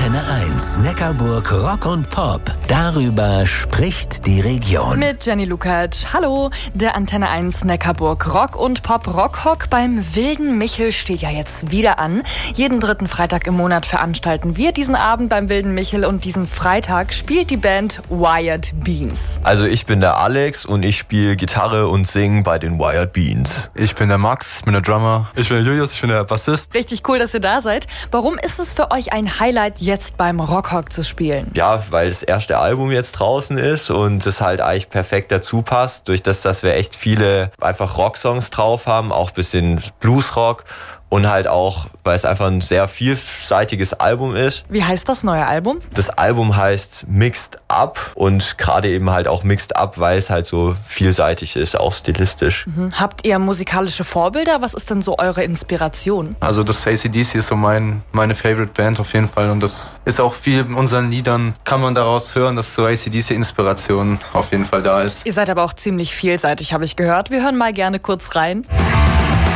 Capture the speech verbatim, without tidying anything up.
Antenne eins Neckarburg Rock und Pop. Darüber spricht die Region. Mit Jenny Lukacs. Hallo, der Antenne eins Neckarburg Rock und Pop Rockhock beim Wilden Michel steht ja jetzt wieder an. Jeden dritten Freitag im Monat veranstalten wir diesen Abend beim Wilden Michel und diesen Freitag spielt die Band Wired Beans. Also ich bin der Alex und ich spiele Gitarre und singe bei den Wired Beans. Ich bin der Max, ich bin der Drummer. Ich bin der Julius, ich bin der Bassist. Richtig cool, dass ihr da seid. Warum ist es für euch ein Highlight, jetzt beim Rockhock zu spielen? Ja, weil das erste Album jetzt draußen ist und es halt eigentlich perfekt dazu passt, durch das, dass wir echt viele einfach Rocksongs drauf haben, auch ein bisschen Bluesrock. Und halt auch, weil es einfach ein sehr vielseitiges Album ist. Wie heißt das neue Album? Das Album heißt Mixed Up und gerade eben halt auch Mixed Up, weil es halt so vielseitig ist, auch stilistisch. Mhm. Habt ihr musikalische Vorbilder? Was ist denn so eure Inspiration? Also das A C D C ist so mein, meine Favorite Band auf jeden Fall und das ist auch viel in unseren Liedern, kann man daraus hören, dass so A C D C-Inspiration auf jeden Fall da ist. Ihr seid aber auch ziemlich vielseitig, habe ich gehört. Wir hören mal gerne kurz rein.